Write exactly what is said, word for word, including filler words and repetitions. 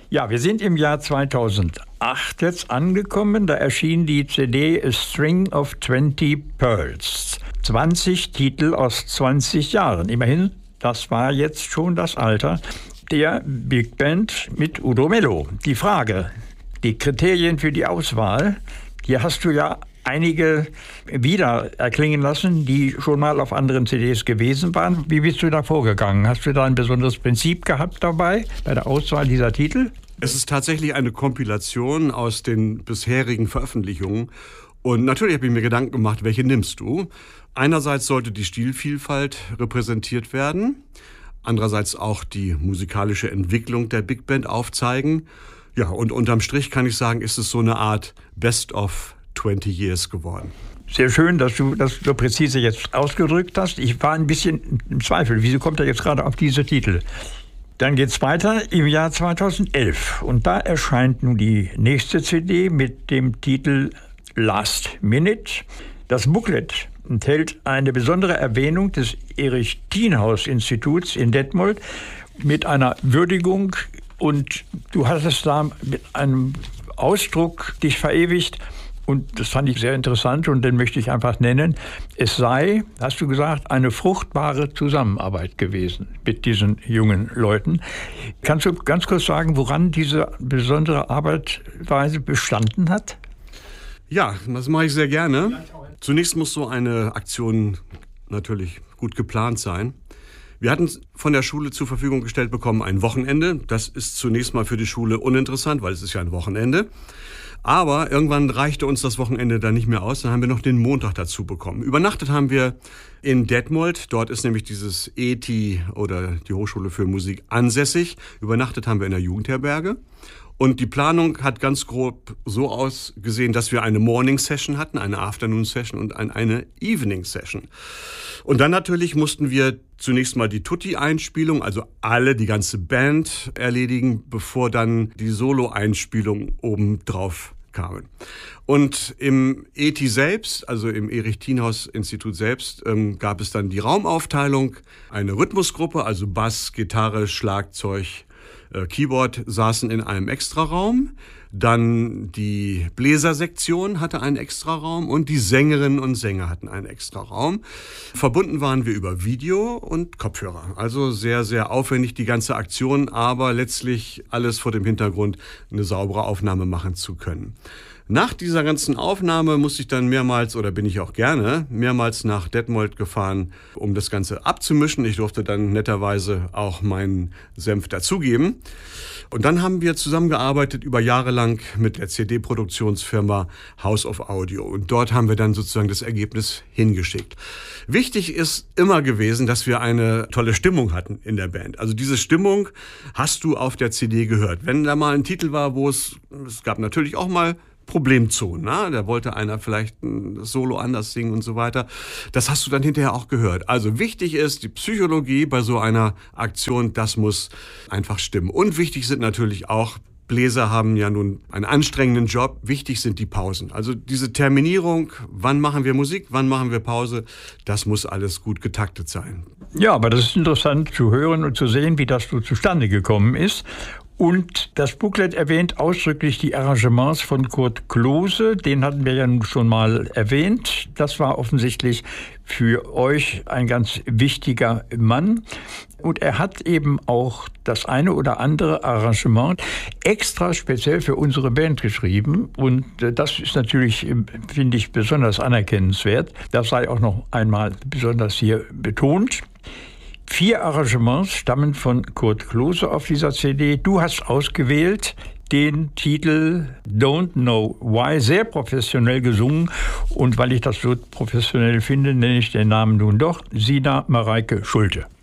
Ja, wir sind im Jahr zweitausendacht jetzt angekommen. Da erschien die C D A String of twenty Pearls. zwanzig Titel aus zwanzig Jahren. Immerhin, das war jetzt schon das Alter der Big Band mit Udo Mello. Die Frage, die Kriterien für die Auswahl, hier hast du ja einige wieder erklingen lassen, die schon mal auf anderen C Ds gewesen waren. Wie bist du da vorgegangen? Hast du da ein besonderes Prinzip gehabt dabei, bei der Auswahl dieser Titel? Es ist tatsächlich eine Kompilation aus den bisherigen Veröffentlichungen. Und natürlich habe ich mir Gedanken gemacht, welche nimmst du? Einerseits sollte die Stilvielfalt repräsentiert werden, andererseits auch die musikalische Entwicklung der Big Band aufzeigen. Ja, und unterm Strich kann ich sagen, ist es so eine Art Best of twenty Years geworden. Sehr schön, dass du das so präzise jetzt ausgedrückt hast. Ich war ein bisschen im Zweifel. Wieso kommt er jetzt gerade auf diese Titel? Dann geht's weiter im Jahr zweitausendelf. Und da erscheint nun die nächste C D mit dem Titel Last Minute. Das Booklet enthält eine besondere Erwähnung des Erich-Thienhaus-Instituts in Detmold mit einer Würdigung. Und du hattest da mit einem Ausdruck dich verewigt. Und das fand ich sehr interessant und den möchte ich einfach nennen. Es sei, hast du gesagt, eine fruchtbare Zusammenarbeit gewesen mit diesen jungen Leuten. Kannst du ganz kurz sagen, woran diese besondere Arbeitsweise bestanden hat? Ja, das mache ich sehr gerne. Zunächst muss so eine Aktion natürlich gut geplant sein. Wir hatten von der Schule zur Verfügung gestellt bekommen ein Wochenende. Das ist zunächst mal für die Schule uninteressant, weil es ist ja ein Wochenende. Aber irgendwann reichte uns das Wochenende dann nicht mehr aus. Dann haben wir noch den Montag dazu bekommen. Übernachtet haben wir in Detmold. Dort ist nämlich dieses E T I oder die Hochschule für Musik ansässig. Übernachtet haben wir in der Jugendherberge. Und die Planung hat ganz grob so ausgesehen, dass wir eine Morning Session hatten, eine Afternoon Session und eine Evening Session. Und dann natürlich mussten wir zunächst mal die Tutti-Einspielung, also alle, die ganze Band erledigen, bevor dann die Solo-Einspielung obendrauf kamen. Und im E T I selbst, also im Erich-Thienhaus-Institut selbst, ähm, gab es dann die Raumaufteilung, eine Rhythmusgruppe, also Bass, Gitarre, Schlagzeug, äh, Keyboard saßen in einem Extraraum. Dann die Bläsersektion hatte einen Extraraum und die Sängerinnen und Sänger hatten einen Extraraum. Verbunden waren wir über Video und Kopfhörer. Also sehr, sehr aufwendig die ganze Aktion, aber letztlich alles vor dem Hintergrund, eine saubere Aufnahme machen zu können. Nach dieser ganzen Aufnahme musste ich dann mehrmals, oder bin ich auch gerne, mehrmals nach Detmold gefahren, um das Ganze abzumischen. Ich durfte dann netterweise auch meinen Senf dazugeben. Und dann haben wir zusammengearbeitet über Jahre lang mit der C D-Produktionsfirma House of Audio. Und dort haben wir dann sozusagen das Ergebnis hingeschickt. Wichtig ist immer gewesen, dass wir eine tolle Stimmung hatten in der Band. Also diese Stimmung hast du auf der C D gehört. Wenn da mal ein Titel war, wo es, es gab natürlich auch mal Problemzonen, ne? Da wollte einer vielleicht ein Solo anders singen und so weiter. Das hast du dann hinterher auch gehört. Also wichtig ist die Psychologie bei so einer Aktion, das muss einfach stimmen. Und wichtig sind natürlich auch, Bläser haben ja nun einen anstrengenden Job, wichtig sind die Pausen. Also diese Terminierung, wann machen wir Musik, wann machen wir Pause, das muss alles gut getaktet sein. Ja, aber das ist interessant zu hören und zu sehen, wie das so zustande gekommen ist. Und das Booklet erwähnt ausdrücklich die Arrangements von Kurt Klose. Den hatten wir ja nun schon mal erwähnt. Das war offensichtlich für euch ein ganz wichtiger Mann. Und er hat eben auch das eine oder andere Arrangement extra speziell für unsere Band geschrieben. Und das ist natürlich, finde ich, besonders anerkennenswert. Das sei auch noch einmal besonders hier betont. Vier Arrangements stammen von Kurt Klose auf dieser C D. Du hast ausgewählt den Titel Don't Know Why, sehr professionell gesungen. Und weil ich das so professionell finde, nenne ich den Namen nun doch, Sina Mareike Schulte.